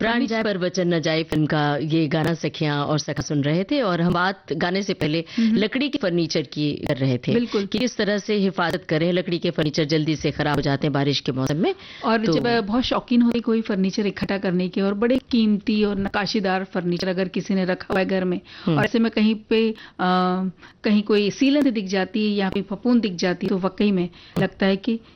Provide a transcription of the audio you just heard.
प्राण जाए पर वचन न जाए फिल्म का ये गाना सखियां और सखा सुन रहे थे, और हम बात गाने से पहले लकड़ी के फर्नीचर की कर रहे थे। बिल्कुल। कि किस तरह से हिफाजत करें, लकड़ी के फर्नीचर जल्दी से खराब हो जाते हैं बारिश के मौसम में। और जब बहुत शौकीन होती कोई फर्नीचर इकट्ठा करने की, और बड़े कीमती और नकाशीदार फर्नीचर अगर किसी ने रखा हुआ है घर में, और ऐसे में कहीं पे कहीं कोई सीलन दिख जाती है या कोई फफूंद दिख जाती है, तो वाकई में लगता है कि